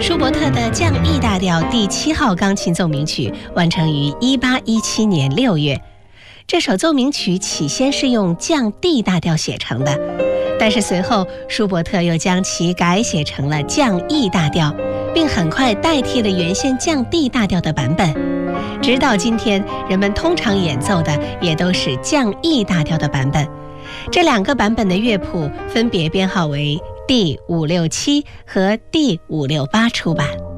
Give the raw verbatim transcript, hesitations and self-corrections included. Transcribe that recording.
舒伯特的降 E 大调第七号钢琴奏鸣曲完成于一八一七年六月。这首奏鸣曲起先是用降 D 大调写成的，但是随后舒伯特又将其改写成了降 E 大调，并很快代替了原先降 D 大调的版本。直到今天，人们通常演奏的也都是降 E 大调的版本。这两个版本的乐谱分别编号为 D 五六七和 D 五六八出版。